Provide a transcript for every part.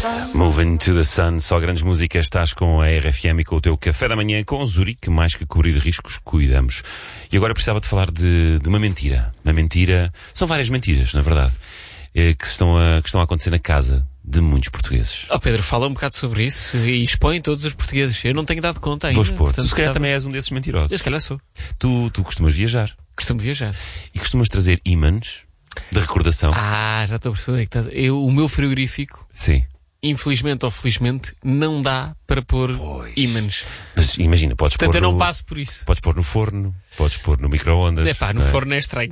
Moving to the Sun, só grandes músicas. Estás com a RFM e com o teu café da manhã com Zurique, mais que cobrir riscos, cuidamos. E agora precisava de falar de uma mentira. Uma mentira, são várias mentiras, na verdade, que estão a acontecer na casa de muitos portugueses. Oh Pedro, fala um bocado sobre isso e expõe todos os portugueses. Eu não tenho dado conta ainda. Vou expor. Tu se calhar também és um desses mentirosos. Eu se calhar sou. Tu costumas viajar. Costumo viajar. E costumas trazer ímãs de recordação. Já estou a perceber onde é que estás. O meu frigorífico, Sim. infelizmente ou felizmente, não dá para pôr ímãs. Mas imagina, podes Portanto, pôr eu não passo por isso. Podes pôr no forno, podes pôr no micro-ondas. No forno é estranho.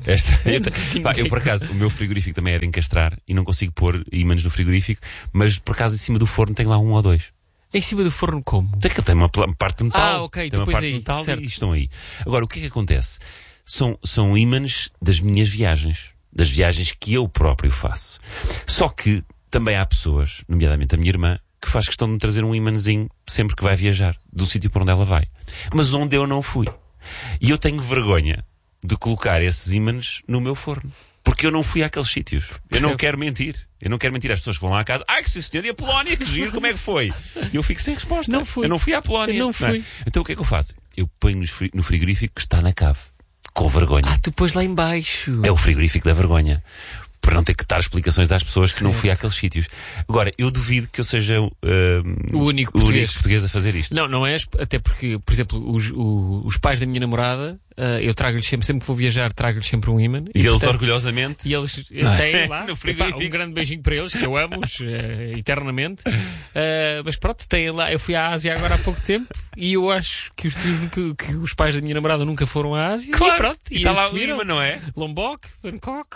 Eu por acaso, o meu frigorífico também é de encastrar e não consigo pôr ímãs no frigorífico, mas por acaso em cima do forno tem lá um ou dois. Em cima do forno como? Tem uma parte de metal. Ok, tem uma depois parte aí, de metal certo. e estão aí. Agora, o que é que acontece? São ímãs das minhas viagens. Das viagens que eu próprio faço. Só que também há pessoas, nomeadamente a minha irmã, que faz questão de me trazer um ímãzinho sempre que vai viajar, do sítio para onde ela vai. Mas onde eu não fui. E eu tenho vergonha de colocar esses ímãs no meu forno. Porque eu não fui àqueles sítios. Eu não quero mentir. Eu não quero mentir às pessoas que vão lá à casa. Que sim senhor, e a Polónia, que giro, como é que foi? E eu fico sem resposta. Não fui. Eu não fui à Polónia. Eu não fui. Não é? Então o que é que eu faço? Eu ponho no frigorífico que está na cave. Com vergonha. Tu pôs lá em baixo. É o frigorífico da vergonha. Para não ter que dar explicações às pessoas que não fui àqueles sítios. Agora, eu duvido que eu seja o único português a fazer isto. Não és, até porque, por exemplo, os pais da minha namorada, eu trago-lhes sempre que vou viajar, trago-lhes sempre um ímã. E eles orgulhosamente. E eles têm lá no frigorífico. Um grande beijinho para eles, que eu amo-os eternamente. Mas pronto, têm lá. Eu fui à Ásia agora há pouco tempo e eu acho que os pais da minha namorada nunca foram à Ásia. Claro. E pronto. E está lá o ímã, não é? Lombok, Bangkok,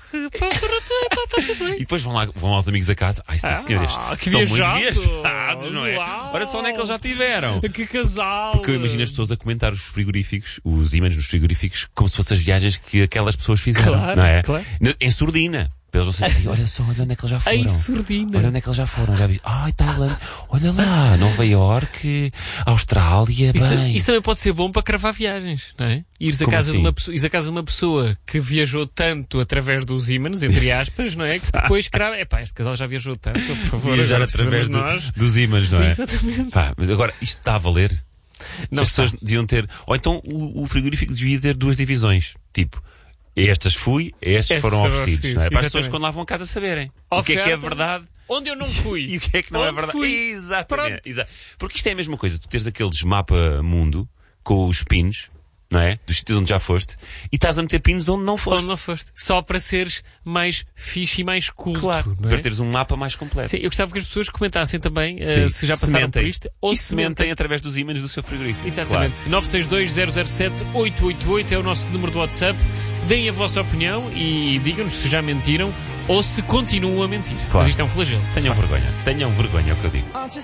está tudo bem. E depois vão aos amigos a casa. Sim senhores, que são viajados, muito viajados, não é? Uau. Olha só onde é que eles já tiveram. Que casal! Porque eu imagino as pessoas a comentar os frigoríficos, os ímãs nos frigoríficos, como se fossem as viagens que aquelas pessoas fizeram, claro, não é? Claro. Em surdina. Eles vão dizer, olha só, olha onde é que eles já foram. Em surdina. Olha onde é que eles já foram. Já vi. Tailândia. Olha lá, Nova Iorque, Austrália, bem. Isso também pode ser bom para cravar viagens, não é? Ires à casa de uma pessoa que viajou tanto através dos ímãs, entre aspas, não é? Que depois crava. Este casal já viajou tanto, por favor. Viajar através dos ímãs, não é? Exatamente. Mas agora, isto está a valer? Não, as pessoas deviam ter. Ou então o frigorífico devia ter duas divisões. Tipo, estas estes foram oferecidos. Não é? Para as pessoas quando lá vão a casa saberem o que é verdade. Onde eu não fui. E o que é que não é verdade. Fui. Exatamente. Porque isto é a mesma coisa. Tu teres aqueles mapa mundo com os pinos, não é? Dos sítios onde já foste, e estás a meter pinos onde não foste. Onde não foste. Só para seres mais fixe e mais culto. Claro, não é? para teres um mapa mais completo. Sim, eu gostava que as pessoas comentassem também se já passaram por isto. Ou se mentem através dos ímãs do seu frigorífico. Exatamente. Claro. 962-007-888 é o nosso número do WhatsApp. Deem a vossa opinião e digam-nos se já mentiram ou se continuam a mentir. Claro. Mas isto é um flagelo. Tenham vergonha, é o que eu digo.